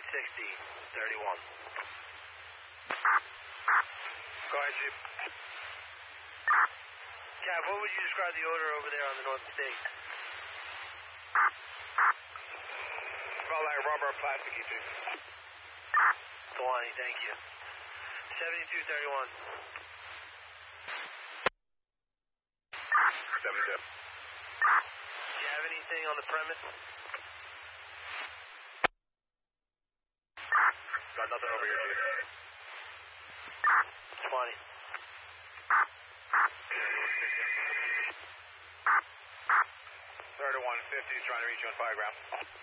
31. Go ahead, Chief. Cav, what would you describe the odor over there on the northern state? Smell like rubber and plasticky, Chief. Kalani, thank you. 7231. 72. Do you have anything on the premise? Got nothing over here, Chief. 20. 3150 is trying to reach you on 5 ground.